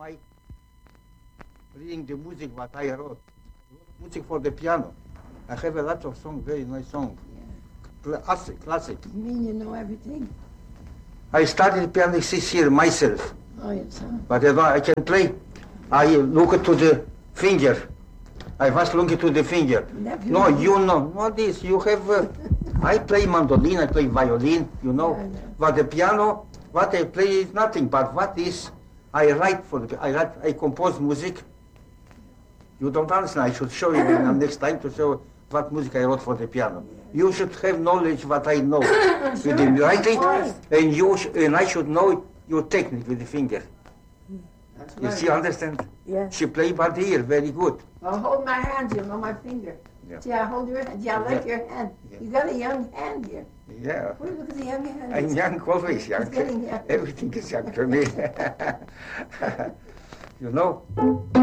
my reading the music what I wrote. Music for the piano. I have a lot of songs, very nice songs. Yeah. Classic. You mean you know everything? I started piano 6 years myself, Oh, yes, huh? but I can play. I look to the finger. I was looking to the finger. No, you know, not this. You have. I play mandolin, I play violin, you know. Yeah, I know. But the piano, what I play is nothing. But what is? I write for the. I compose music. You don't understand. I should show you next time to show what music I wrote for the piano. You should have knowledge what I know with the writing, and I should know your technique with the finger. That's You right. see, understand? Yeah. She play but here very good. Well, hold my hand, you know my finger. Yeah. See, I hold your hand. Yeah, I like Yeah. your hand. Yeah. You got a young hand here. Yeah. Oh, look at the young hand. I'm young, always young. It's getting young. Everything is young to me. You know?